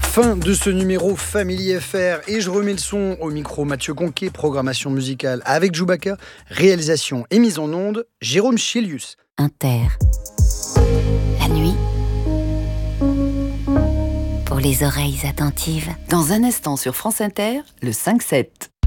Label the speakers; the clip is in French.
Speaker 1: Fin de ce numéro Family FR et je remets le son au micro Mathieu Conquet, programmation musicale avec Chewbacca, réalisation et mise en onde Jérôme Chilius.
Speaker 2: Inter. La nuit pour les oreilles attentives.
Speaker 3: Dans un instant sur France Inter, le 5-7.